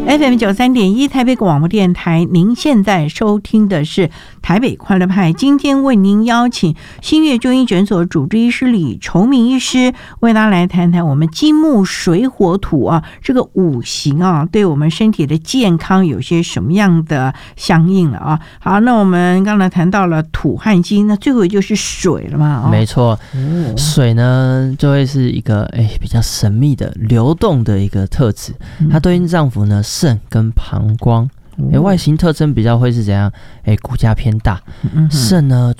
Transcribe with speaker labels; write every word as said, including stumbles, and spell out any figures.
Speaker 1: F M 九三点一台北广播电台，您现在收听的是台北快乐派。今天为您邀请新月中医诊所主治医师李崇明医师，为大家来谈谈我们金木水火土啊这个五行啊，对我们身体的健康有些什么样的相应了啊？好，那我们刚才谈到了土和金，那最后就是水了嘛？
Speaker 2: 哦、没错、哦，水呢就会是一个哎比较神秘的流动的一个特质，它对应脏腑呢肾跟膀胱。哎，外形特征比较会是怎样？哎，骨架偏大，肾呢